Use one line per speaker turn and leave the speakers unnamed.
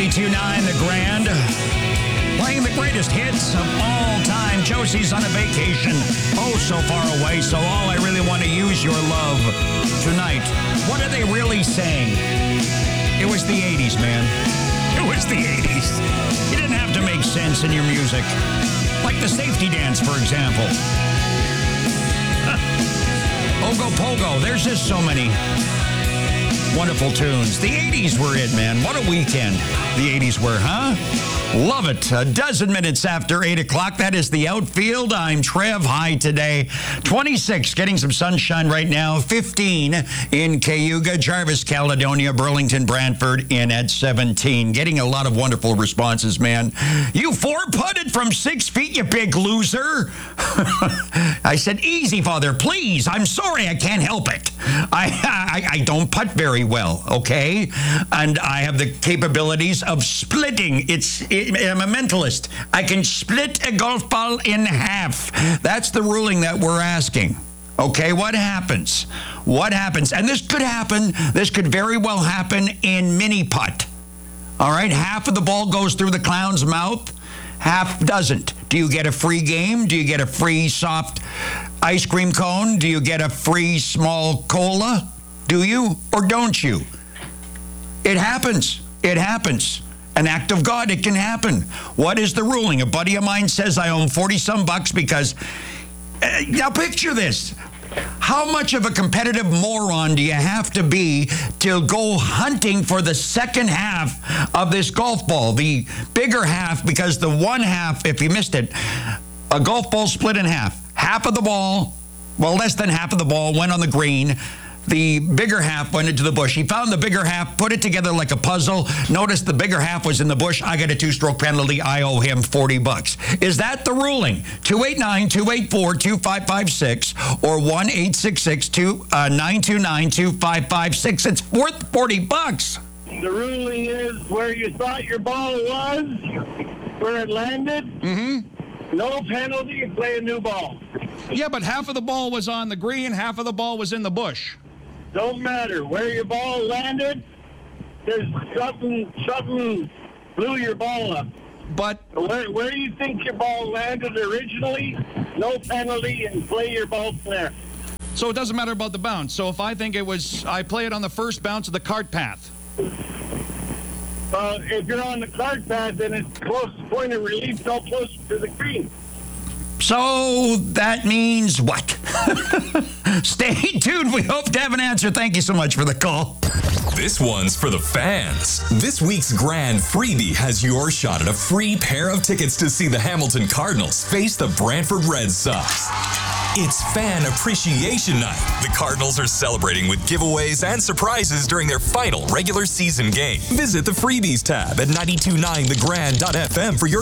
92.9 The Grand. Playing the greatest hits of all time. Josie's on a vacation. Oh, so far away. So all I really want to use your love tonight. What are they really saying? It was the 80s, man. It was the 80s. You didn't have to make sense in your music. Like the safety dance, for example. Ogo Pogo. There's just so many wonderful tunes. The 80s were it, man. What a weekend the 80s were, huh? Love it. A dozen minutes after 8 o'clock. That is the outfield. I'm Trev. High today. 26, getting some sunshine right now. 15 in Cayuga, Jarvis, Caledonia, Burlington, Brantford in at 17. Getting a lot of wonderful responses, man. You four-putted from 6 feet, you big loser. I said, easy, Father, please. I'm sorry, I can't help it. I don't putt very well, okay? And I have the capabilities of splitting. I'm a mentalist. I can split a golf ball in half. That's the ruling that we're asking. Okay, what happens? What happens? And this could happen. This could very well happen in mini putt. All right, half of the ball goes through the clown's mouth, half doesn't. Do you get a free game? Do you get a free soft ice cream cone? Do you get a free small cola? Do you or don't you? It happens. It happens. An act of God, it can happen. What is the ruling? A buddy of mine says I owe him 40-some bucks because, now picture this. How much of a competitive moron do you have to be to go hunting for the second half of this golf ball? The bigger half, because the one half, if you missed it, a golf ball split in half. Half of the ball, well, less than half of the ball went on the green. The bigger half went into the bush. He found the bigger half, put it together like a puzzle. Noticed the bigger half was in the bush. I got a 2-stroke penalty. I owe him 40 bucks. Is that the ruling? 289-284-2556 or 1-866-929-2556. It's worth 40 bucks.
The ruling is where you thought your ball was, where it landed. Mm-hmm. No penalty, you play a new ball.
Yeah, but half of the ball was on the green, half of the ball was in the bush.
Don't matter. Where your ball landed, there's something blew your ball up.
But
where you think your ball landed originally, no penalty, and play your ball there.
So it doesn't matter about the bounce. So if I think I play it on the first bounce of the cart path.
If you're on the cart path, then it's close point of relief, no closer to the green.
So that means what? Stay tuned. We hope to have an answer. Thank you so much for the call.
This one's for the fans. This week's grand freebie has your shot at a free pair of tickets to see the Hamilton Cardinals face the Brantford Red Sox. It's Fan Appreciation Night. The Cardinals are celebrating with giveaways and surprises during their final regular season game. Visit the freebies tab at 929thegrand.fm for your